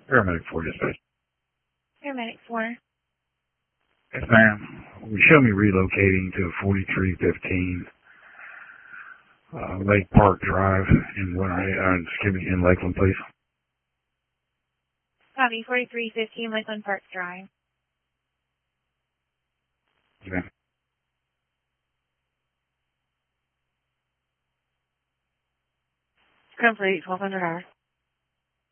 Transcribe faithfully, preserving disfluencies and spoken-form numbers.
Paramedic four dispatch. Paramedic four. Yes, ma'am. We show me relocating to forty-three fifteen uh, Lake Park Drive in Winter, uh, excuse me, in Lakeland, please. Copy, forty-three fifteen Lakeland Park Drive. Yes, ma'am. Complete, twelve hundred hours.